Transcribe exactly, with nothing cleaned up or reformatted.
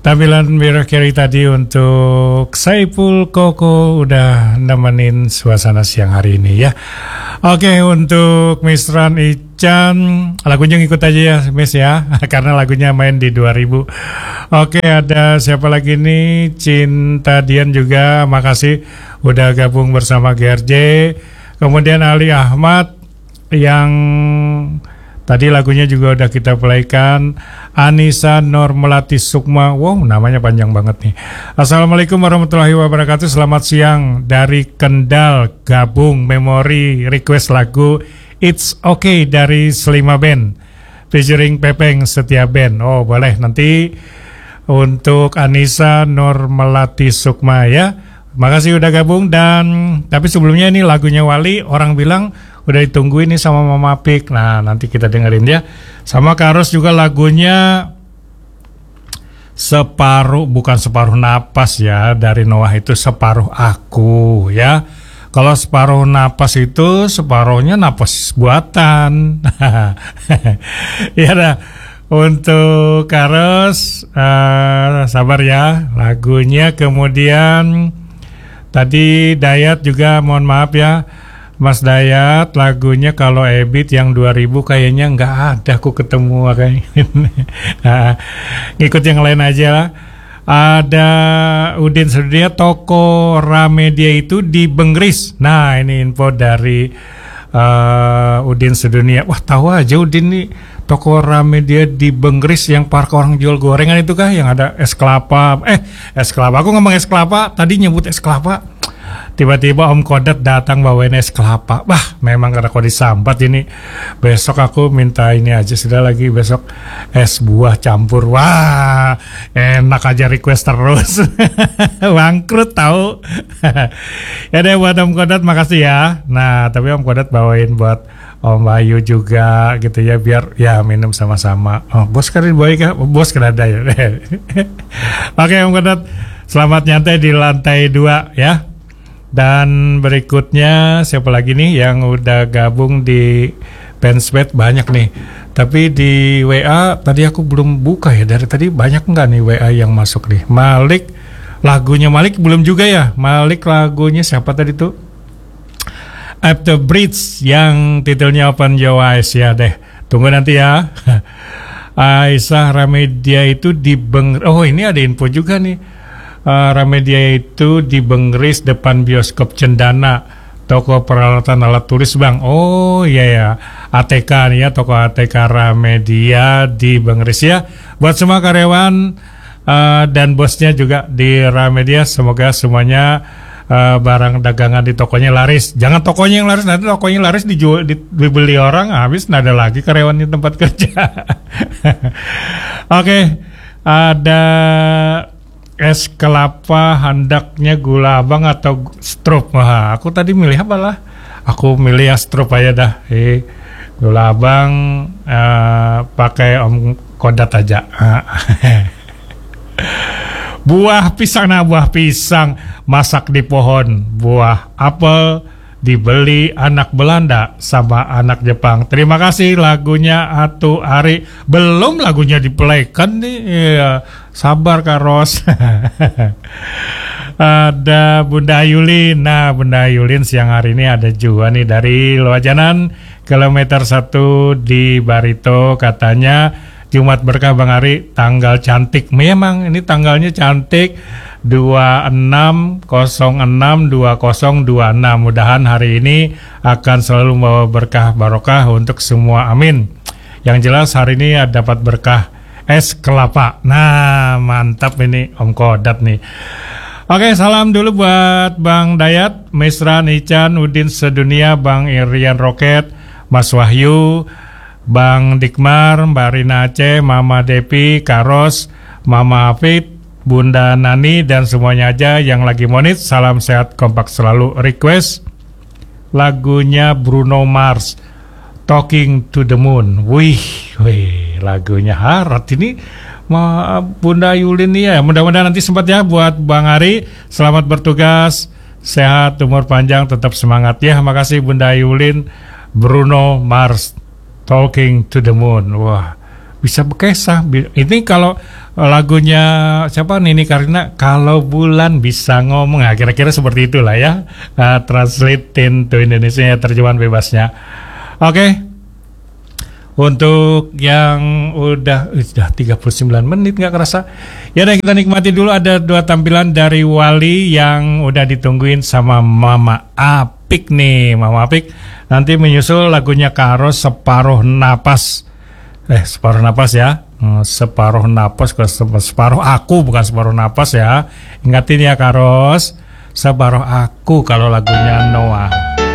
Tampilan Mirakiri tadi untuk Saiful Koko udah nemenin suasana siang hari ini ya. Oke, untuk Miss Ran Ican, lagunya ngikut aja ya Miss ya, karena lagunya main di dua ribu. Oke, ada siapa lagi nih? Cinta Dian juga, makasih udah gabung bersama G R J. Kemudian Ali Ahmad yang tadi lagunya juga udah kita playkan. Anissa Nur Melati Sukma, wow namanya panjang banget nih. Assalamualaikum warahmatullahi wabarakatuh. Selamat siang dari Kendal, gabung memori request lagu It's Okay dari Selima Band featuring Pepeng Setia Band. Oh boleh nanti untuk Anissa Nur Melati Sukma ya. Makasih udah gabung. Dan tapi sebelumnya ini lagunya Wali, orang bilang udah ditungguin nih sama Mama Pik. Nah nanti kita dengerin ya. Sama Karos juga lagunya Separuh, bukan Separuh Napas ya, dari Noah itu Separuh Aku ya. Kalau Separuh Napas itu separuhnya napas buatan. Ya dah. Untuk Karos uh, sabar ya lagunya. Kemudian tadi Dayat juga mohon maaf ya Mas Dayat, lagunya kalau Ebit yang dua ribu kayaknya nggak ada aku ketemu kayaknya. Nah, ngikut yang lain aja lah. Ada Udin Sedunia, toko Ramedia itu di Benggris. Nah ini info dari uh, Udin Sedunia. Wah tahu aja Udin nih, toko Ramedia di Benggris yang park orang jual gorengan itu kah, yang ada es kelapa. Eh es kelapa, aku ngomong es kelapa, tadi nyebut es kelapa. Tiba-tiba Om Kodat datang bawain es kelapa. Wah, memang karena kau disambat ini. Besok aku minta ini aja sudah lagi, besok es buah campur. Wah, enak aja request terus. Bangkrut tahu. Ya deh buat Om Kodat makasih ya. Nah, tapi Om Kodat bawain buat Om Bayu juga gitu ya, biar ya minum sama-sama. Oh, bos kan baik kan? Bos kan ada ya. Oke Om Kodat, selamat nyantai di lantai dua ya. Dan berikutnya siapa lagi nih yang udah gabung di Fansbet, banyak nih. Tapi di W A tadi aku belum buka ya, dari tadi banyak nggak nih W A yang masuk nih. Malik, lagunya Malik belum juga ya. Malik lagunya siapa tadi tuh? At the Bridge yang titelnya Open Your Eyes ya deh. Tunggu nanti ya. Aisyah Ramedia itu di Beng. Oh ini ada info juga nih. Uh, Ramedia itu di Benggris depan bioskop Cendana, toko peralatan alat tulis bang. Oh iya ya, A T K nih ya, toko A T K Ramedia di Benggris ya. Buat semua karyawan uh, dan bosnya juga di Ramedia, semoga semuanya uh, barang dagangan di tokonya laris. Jangan tokonya yang laris, nanti tokonya laris dijual, dibeli orang, habis nggak ada lagi karyawan di tempat kerja. Oke, okay, ada es kelapa, handaknya gula abang atau strup. Wah, aku tadi milih apa lah? Aku milih ya strup aja dah. Eh, gula abang uh, pakai Om Kodat aja. Buah pisang, nah buah pisang masak di pohon. Buah apel dibeli anak Belanda sama anak Jepang. Terima kasih lagunya Atu Ari. Belum lagunya diplaykan nih ya, sabar Karos. Ada Bunda Yulin. Nah Bunda Yulin siang hari ini ada juga nih dari Loajanan kilometer satu di Barito. Katanya Jumat berkah Bang Ari, tanggal cantik. Memang ini tanggalnya cantik, dua enam nol enam dua nol dua enam. Mudahan hari ini akan selalu membawa berkah barokah untuk semua, amin. Yang jelas hari ini dapat berkah es kelapa. Nah mantap ini Om Kodat nih. Oke, salam dulu buat Bang Dayat, Misran Ican, Udin Sedunia, Bang Irian Roket, Mas Wahyu, Bang Dikmar, Mbak Rina Aceh, Mama Depi, Karos, Mama Afid, Bunda Nani, dan semuanya aja yang lagi monit. Salam sehat kompak selalu. Request lagunya Bruno Mars, Talking to the Moon. Wih, wih, lagunya harat ini Ma, Bunda Yulin ya. Mudah-mudahan nanti sempat ya buat Bang Ari. Selamat bertugas, sehat, umur panjang, tetap semangat ya. Makasih Bunda Yulin. Bruno Mars, Talking to the Moon. Wah, bisa berkesah. Ini kalau lagunya siapa Nini Carlina, kalau bulan bisa ngomong. Nah, kira-kira seperti itulah ya. Uh, translate into Indonesia, terjemahan bebasnya. Oke. Okay. Untuk yang udah udah tiga puluh sembilan menit nggak kerasa. Ya udah, kita nikmati dulu, ada dua tampilan dari Wali yang udah ditungguin sama Mama Apik nih. Mama Apik nanti menyusul lagunya Karo, Separuh Napas. Eh, Separuh Napas ya. Separuh Napas, separuh aku bukan separuh napas ya. Ingatin ya Karos, Separuh Aku kalau lagunya Noah.